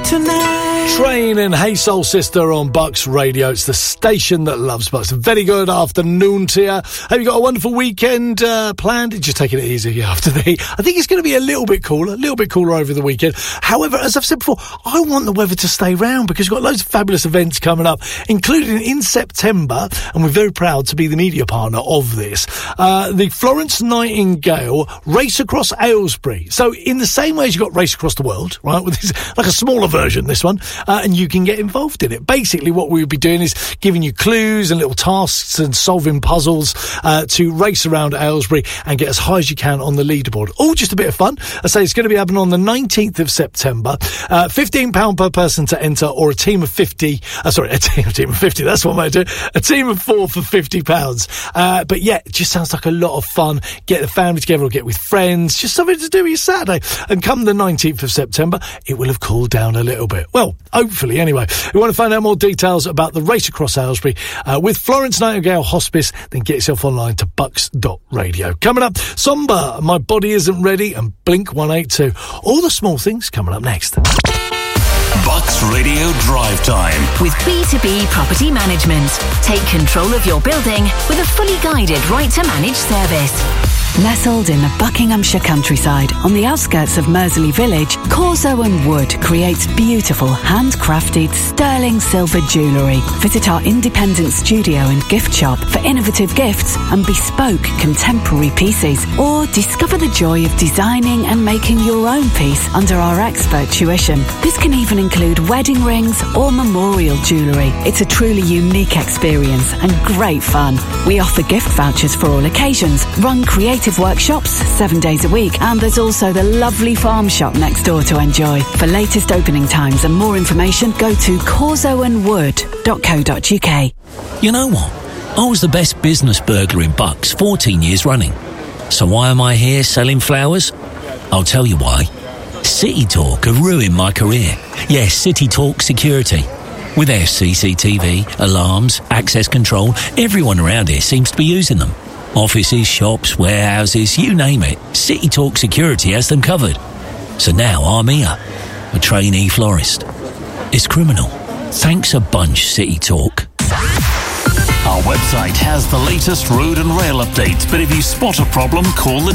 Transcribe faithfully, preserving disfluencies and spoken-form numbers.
tonight. Train and Hey Soul Sister on Bucks Radio. It's the station that loves Bucks. Very good afternoon to you. Have you got a wonderful weekend uh, planned? Just taking it easy after the heat. I think it's going to be a little bit cooler, a little bit cooler over the weekend. However, as I've said before, I want the weather to stay round because we've got loads of fabulous events coming up, including in September, and we're very proud to be the media partner of this, uh, the Florence Nightingale Race Across Aylesbury. So in the same way as you've got Race Across the World, right, with this, like a smaller version, this one, uh, and you can get involved in it. Basically, what we would be doing is giving you clues and little tasks and solving puzzles uh, to race around Aylesbury and get as high as you can on the leaderboard. All just a bit of fun. I say it's going to be happening on the nineteenth of September. Uh, fifteen pounds per person to enter, or a team of fifty. Uh, sorry, a team, a team of fifty. That's what I do. A team of four for fifty pounds. Uh, but yeah, it just sounds like a lot of fun. Get the family together or get with friends. Just something to do with your Saturday. And come the nineteenth of September, it will have cooled down a little bit. Well, hopefully, anyway. If you want to find out more details about the Race Across Aylesbury uh, with Florence Nightingale Hospice, then get yourself online to bucks dot radio. Coming up, Somber, My Body Isn't Ready, and Blink one eighty-two. All the small things coming up next. Bucks Radio Drive Time. With B two B Property Management. Take control of your building with a fully guided right to manage service. Nestled in the Buckinghamshire countryside on the outskirts of Mersley Village, Corso and Wood creates beautiful handcrafted sterling silver jewellery. Visit our independent studio and gift shop for innovative gifts and bespoke contemporary pieces, or discover the joy of designing and making your own piece under our expert tuition. This can even include wedding rings or memorial jewellery. It's a truly unique experience and great fun. We offer gift vouchers for all occasions, run creative workshops seven days a week, and there's also the lovely farm shop next door to enjoy. For latest opening times and more information, go to corso and wood dot co dot uk. You know what? I was the best business burglar in Bucks fourteen years running. So why am I here selling flowers? I'll tell you why. City Talk have ruined my career. Yes, City Talk Security. With their C C T V, alarms, access control, everyone around here seems to be using them. Offices, shops, warehouses, you name it. City Talk Security has them covered. So now I'm here, a trainee florist. It's criminal. Thanks a bunch, City Talk. Our website has the latest road and rail updates, but if you spot a problem, call the